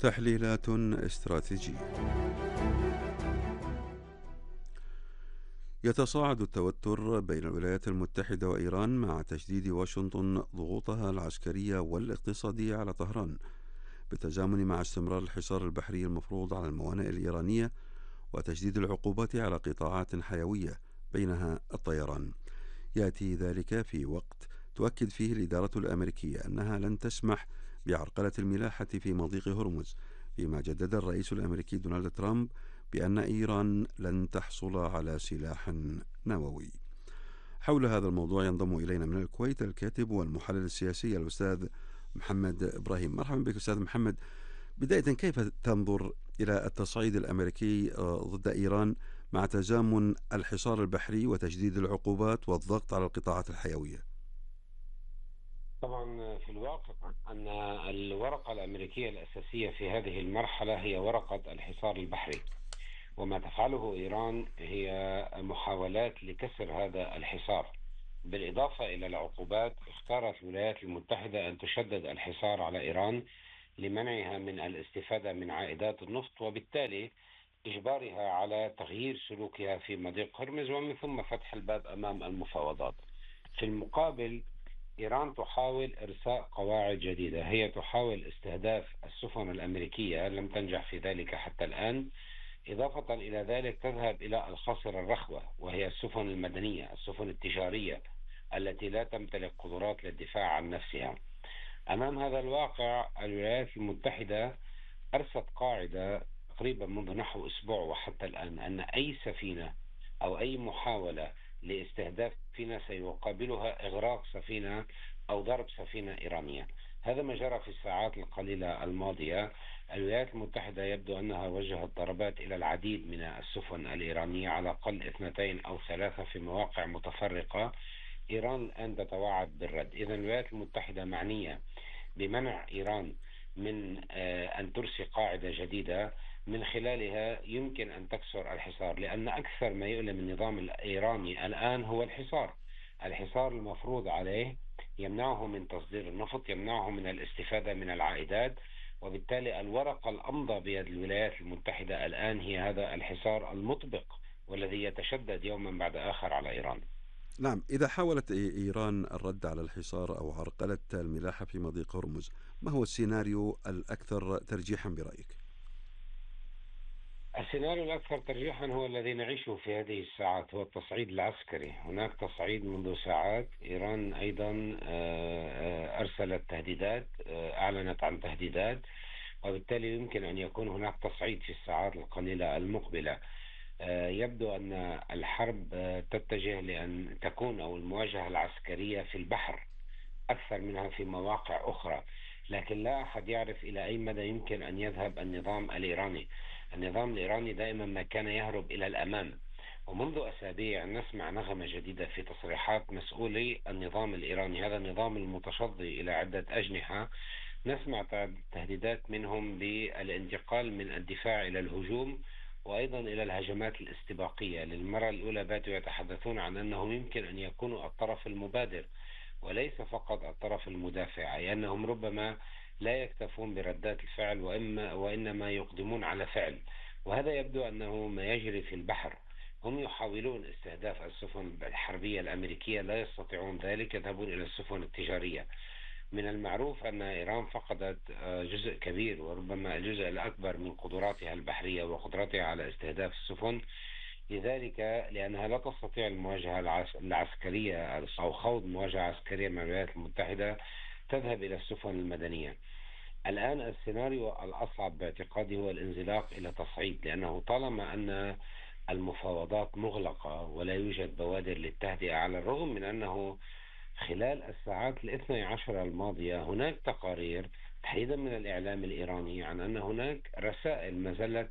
تحليلات استراتيجية. يتصاعد التوتر بين الولايات المتحدة وإيران مع تشديد واشنطن ضغوطها العسكرية والاقتصادية على طهران، بالتزامن مع استمرار الحصار البحري المفروض على الموانئ الإيرانية وتشديد العقوبات على قطاعات حيوية بينها الطيران. يأتي ذلك في وقت تؤكد فيه الإدارة الأمريكية أنها لن تسمح بعرقلة الملاحة في مضيق هرمز، فيما جدد الرئيس الأمريكي دونالد ترامب بأن إيران لن تحصل على سلاح نووي. حول هذا الموضوع ينضم إلينا من الكويت الكاتب والمحلل السياسي الأستاذ محمد إبراهيم. مرحبا بك أستاذ محمد. بداية، كيف تنظر إلى التصعيد الأمريكي ضد إيران مع تزامن الحصار البحري وتجديد العقوبات والضغط على القطاعات الحيوية؟ طبعا في الواقع أن الورقة الأمريكية الأساسية في هذه المرحلة هي ورقة الحصار البحري، وما تفعله إيران هي محاولات لكسر هذا الحصار. بالإضافة إلى العقوبات، اختارت الولايات المتحدة أن تشدد الحصار على إيران لمنعها من الاستفادة من عائدات النفط، وبالتالي إجبارها على تغيير سلوكها في مضيق هرمز، ومن ثم فتح الباب أمام المفاوضات. في المقابل، إيران تحاول إرساء قواعد جديدة، هي تحاول استهداف السفن الأمريكية، لم تنجح في ذلك حتى الآن. إضافة إلى ذلك تذهب إلى الخصر الرخوة، وهي السفن المدنية، السفن التجارية التي لا تمتلك قدرات للدفاع عن نفسها. أمام هذا الواقع، الولايات المتحدة أرست قاعدة تقريبا منذ نحو أسبوع وحتى الآن، أن أي سفينة أو أي محاولة لاستهداف سفينة سيقابلها إغراق سفينة أو ضرب سفينة إيرانية. هذا ما جرى في الساعات القليلة الماضية. الولايات المتحدة يبدو أنها وجهت ضربات إلى العديد من السفن الإيرانية، على الأقل 2 أو 3 في مواقع متفرقة. إيران الآن تتوعد بالرد. إذن الولايات المتحدة معنية بمنع إيران من أن ترسي قاعدة جديدة من خلالها يمكن أن تكسر الحصار، لأن أكثر ما يؤلم النظام الإيراني الآن هو الحصار. الحصار المفروض عليه يمنعه من تصدير النفط، يمنعه من الاستفادة من العائدات، وبالتالي الورقة الأمضى بيد الولايات المتحدة الآن هي هذا الحصار المطبق والذي يتشدد يوما بعد آخر على إيران. نعم، إذا حاولت إيران الرد على الحصار أو عرقلة الملاحة في مضيق هرمز، ما هو السيناريو الأكثر ترجيحا برأيك؟ السيناريو الأكثر ترجيحا هو الذي نعيشه في هذه الساعات، هو التصعيد العسكري. هناك تصعيد منذ ساعات. إيران أيضا أرسلت تهديدات، أعلنت عن تهديدات، وبالتالي يمكن أن يكون هناك تصعيد في الساعات القليلة المقبلة. يبدو أن الحرب تتجه لأن تكون، أو المواجهة العسكرية في البحر أكثر منها في مواقع أخرى، لكن لا أحد يعرف إلى أي مدى يمكن أن يذهب النظام الإيراني. النظام الإيراني دائما ما كان يهرب إلى الأمام، ومنذ أسابيع نسمع نغمة جديدة في تصريحات مسؤولي النظام الإيراني، هذا النظام المتصدي إلى عدة أجنحة. نسمع تهديدات منهم بالانتقال من الدفاع إلى الهجوم، وأيضا إلى الهجمات الاستباقية. للمرة الأولى باتوا يتحدثون عن أنهم يمكن أن يكونوا الطرف المبادر وليس فقط الطرف المدافع، أي أنهم ربما لا يكتفون بردات الفعل وإنما يقدمون على فعل. وهذا يبدو أنه ما يجري في البحر. هم يحاولون استهداف السفن الحربية الأمريكية، لا يستطيعون ذلك، يذهبون إلى السفن التجارية. من المعروف أن إيران فقدت جزء كبير وربما الجزء الأكبر من قدراتها البحرية وقدرتها على استهداف السفن. لذلك، لأنها لا تستطيع المواجهة العسكرية أو خوض مواجهة عسكرية مع الولايات المتحدة، تذهب إلى السفن المدنية. الآن السيناريو الأصعب باعتقادي هو الانزلاق إلى تصعيد، لأنه طالما أن المفاوضات مغلقة ولا يوجد بوادر للتهدئة، على الرغم من أنه خلال الساعات الاثنى عشر الماضية هناك تقارير تحديدا من الإعلام الإيراني عن أن هناك رسائل ما زالت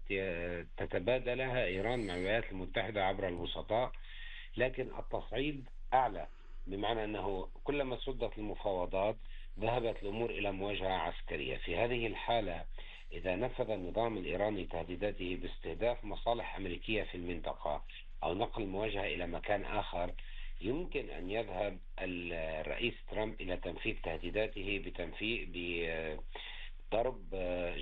تتبادلها إيران مع الولايات المتحدة عبر الوسطاء، لكن التصعيد أعلى، بمعنى أنه كلما سدت المفاوضات ذهبت الأمور إلى مواجهة عسكرية. في هذه الحالة، إذا نفذ النظام الإيراني تهديداته باستهداف مصالح أمريكية في المنطقة أو نقل المواجهة إلى مكان آخر، يمكن أن يذهب الرئيس ترامب إلى تنفيذ تهديداته بضرب جزيرة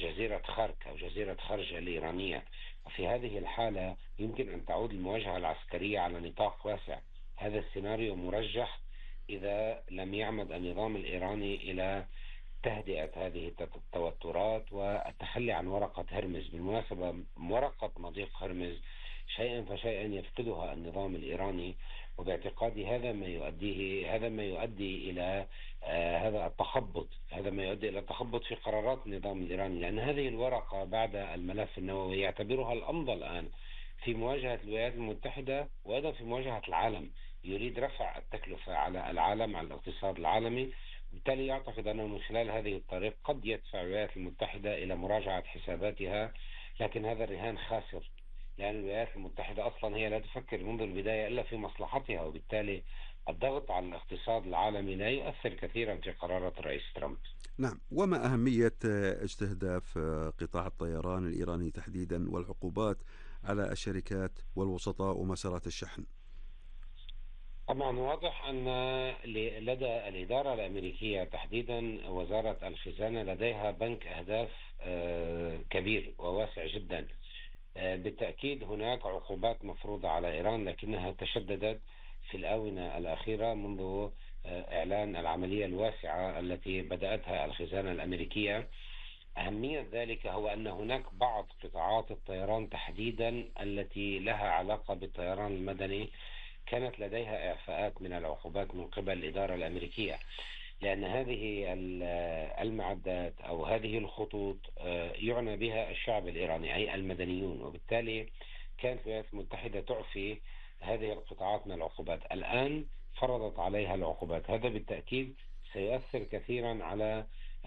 خارك أو جزيرة خرج الإيرانية. وفي هذه الحالة يمكن أن تعود المواجهة العسكرية على نطاق واسع. هذا السيناريو مرجح إذا لم يعمد النظام الإيراني إلى تهدئة هذه التوترات والتخلي عن ورقة هرمز. بالمناسبة ورقة مضيق هرمز شيئا فشيئا يفقدها النظام الإيراني، وباعتقادي هذا ما يؤدي إلى هذا ما يؤدي إلى تخبط في قرارات النظام الإيراني، لأن هذه الورقة بعد الملف النووي يعتبرها الأمضى الآن في مواجهة الولايات المتحدة وأيضا في مواجهة العالم. يريد رفع التكلفة على العالم، على الاقتصاد العالمي. بالتالي يعتقد أنه من خلال هذه الطريق قد يدفع الولايات المتحدة إلى مراجعة حساباتها، لكن هذا الرهان خاسر، لأن الولايات المتحدة أصلا هي لا تفكر منذ البداية إلا في مصلحتها، وبالتالي الضغط على الاقتصاد العالمي لا يؤثر كثيرا في قرارات الرئيس ترامب. نعم، وما أهمية استهداف قطاع الطيران الإيراني تحديدا والعقوبات على الشركات والوسطاء ومسارات الشحن؟ طبعا واضح أن لدى الإدارة الأمريكية تحديدا وزارة الخزانة لديها بنك أهداف كبير وواسع جدا. بالتأكيد هناك عقوبات مفروضة على إيران، لكنها تشددت في الآونة الأخيرة منذ إعلان العملية الواسعة التي بدأتها الخزانة الأمريكية. أهمية ذلك هو أن هناك بعض قطاعات الطيران تحديدا التي لها علاقة بالطيران المدني كانت لديها إعفاءات من العقوبات من قبل الإدارة الأمريكية، لأن هذه المعدات أو هذه الخطوط يعنى بها الشعب الإيراني أي المدنيون، وبالتالي كانت الولايات المتحدة تعفي هذه القطاعات من العقوبات. الآن فرضت عليها العقوبات. هذا بالتأكيد سيؤثر كثيرا على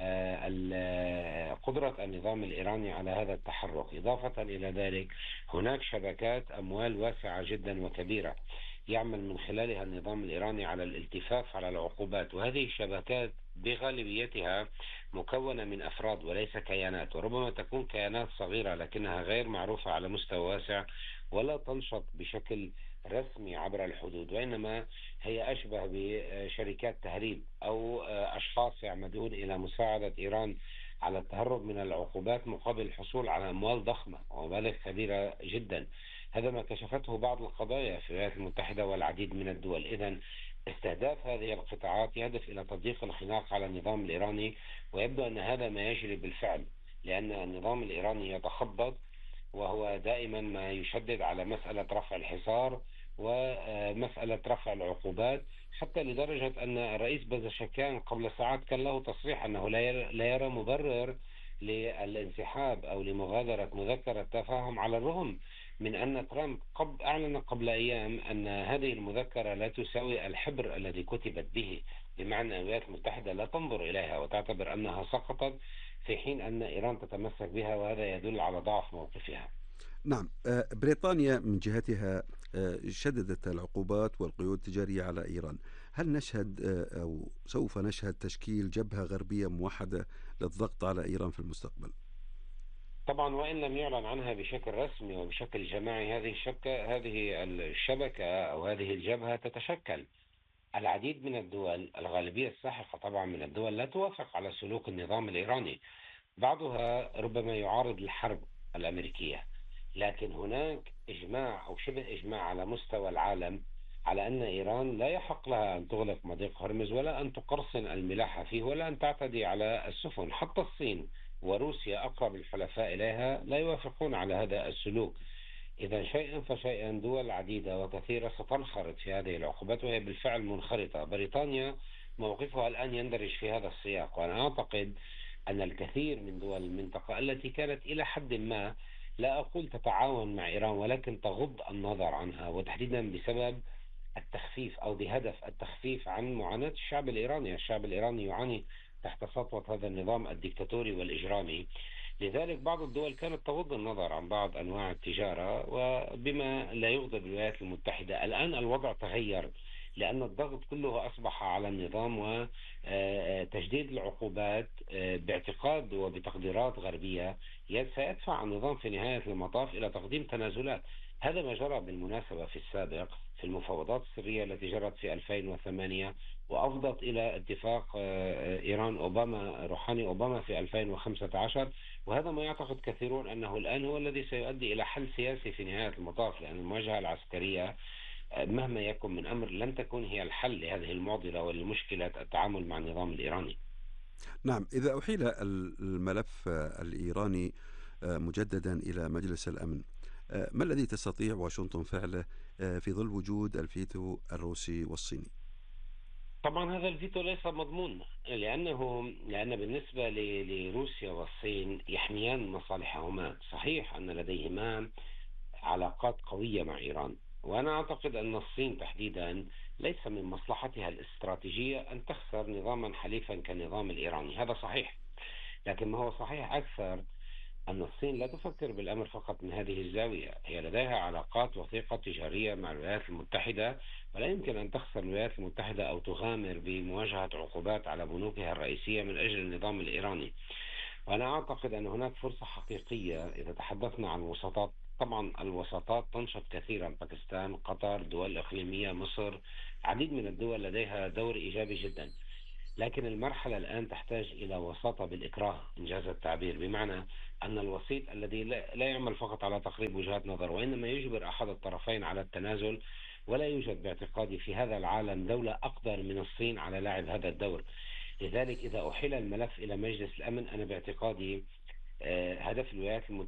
قدرة النظام الإيراني على هذا التحرك. إضافة إلى ذلك هناك شبكات أموال واسعة جدا وكبيرة يعمل من خلالها النظام الإيراني على الالتفاف على العقوبات، وهذه الشبكات بغالبيتها مكونة من أفراد وليس كيانات، وربما تكون كيانات صغيرة لكنها غير معروفة على مستوى واسع ولا تنشط بشكل رسمي عبر الحدود، وإنما هي أشبه بشركات تهريب أو أشخاص يعمدون إلى مساعدة إيران على التهرب من العقوبات مقابل الحصول على أموال ضخمة ومبالغ كبيرة جدا. هذا ما كشفته بعض القضايا في الولايات المتحدة والعديد من الدول. إذن استهداف هذه القطاعات يهدف إلى تضييق الخناق على النظام الإيراني، ويبدو أن هذا ما يجري بالفعل، لأن النظام الإيراني يتخبط وهو دائما ما يشدد على مسألة رفع الحصار ومسألة رفع العقوبات، حتى لدرجة أن الرئيس بزشكيان قبل ساعات كان له تصريح أنه لا يرى مبرر للانسحاب أو لمغادرة مذكرة تفاهم، على الرغم من أن ترامب أعلن قبل أيام أن هذه المذكرة لا تساوي الحبر الذي كتبت به، بمعنى الولايات المتحدة لا تنظر إليها وتعتبر أنها سقطت، في حين أن إيران تتمسك بها، وهذا يدل على ضعف موقفها. نعم، بريطانيا من جهتها شددت العقوبات والقيود التجارية على إيران. هل نشهد أو سوف نشهد تشكيل جبهة غربية موحدة للضغط على إيران في المستقبل؟ طبعا وإن لم يعلن عنها بشكل رسمي وبشكل جماعي، هذه الشبكة أو هذه الجبهة تتشكل. العديد من الدول، الغالبية الساحقة طبعا من الدول، لا توافق على سلوك النظام الإيراني. بعضها ربما يعارض الحرب الأمريكية، لكن هناك إجماع أو شبه إجماع على مستوى العالم على أن إيران لا يحق لها أن تغلق مضيق هرمز ولا أن تقرصن الملاحة فيه ولا أن تعتدي على السفن. حتى الصين وروسيا أقرب الحلفاء إليها لا يوافقون على هذا السلوك. إذا شيئا فشيئا دول عديدة وكثيرة ستنخرط في هذه العقوبات، وهي بالفعل منخرطة. بريطانيا موقفها الآن يندرج في هذا السياق، وأنا أعتقد أن الكثير من دول المنطقة التي كانت إلى حد ما، لا أقول تتعاون مع إيران، ولكن تغض النظر عنها، وتحديدا بسبب التخفيف أو بهدف التخفيف عن معاناة الشعب الإيراني. الشعب الإيراني يعاني تحت سطوة هذا النظام الدكتاتوري والإجرامي. لذلك بعض الدول كانت تغض النظر عن بعض أنواع التجارة، وبما لا يغضب الولايات المتحدة. الآن الوضع تغير، لأن الضغط كله أصبح على النظام، وتجديد العقوبات باعتقاد وبتقديرات غربية سيدفع النظام في نهاية المطاف إلى تقديم تنازلات. هذا ما جرى بالمناسبة في السابق في المفاوضات السرية التي جرت في 2008، وأفضت إلى اتفاق إيران أوباما، روحاني أوباما في 2015. وهذا ما يعتقد كثيرون أنه الآن هو الذي سيؤدي إلى حل سياسي في نهاية المطاف، لأن المواجهة العسكرية مهما يكن من أمر لن تكون هي الحل لهذه المعضلة ولمشكلة التعامل مع النظام الإيراني. نعم، إذا أحيل الملف الإيراني مجددا إلى مجلس الأمن، ما الذي تستطيع واشنطن فعله في ظل وجود الفيتو الروسي والصيني؟ طبعا هذا الفيتو ليس مضمون، لأن بالنسبة لروسيا والصين يحميان مصالحهما. صحيح أن لديهما علاقات قوية مع إيران، وأنا أعتقد أن الصين تحديدا ليس من مصلحتها الاستراتيجية أن تخسر نظاما حليفا كالنظام الإيراني. هذا صحيح، لكن ما هو صحيح أكثر أن الصين لا تفكر بالأمر فقط من هذه الزاوية. هي لديها علاقات وثيقة تجارية مع الولايات المتحدة، ولا يمكن أن تخسر الولايات المتحدة أو تغامر بمواجهة عقوبات على بنوكها الرئيسية من أجل النظام الإيراني. وأنا أعتقد أن هناك فرصة حقيقية إذا تحدثنا عن وساطات. طبعا الوساطات تنشط كثيرا، باكستان، قطر، دول إقليمية، مصر، عديد من الدول لديها دور إيجابي جدا. لكن المرحلة الآن تحتاج إلى وساطة بالإكراه إنجاز التعبير، بمعنى أن الوسيط الذي لا يعمل فقط على تقريب وجهات نظر، وإنما يجبر أحد الطرفين على التنازل. ولا يوجد باعتقادي في هذا العالم دولة أقدر من الصين على لعب هذا الدور. لذلك إذا أحيل الملف إلى مجلس الأمن، أنا باعتقادي هدف الولايات المتحدة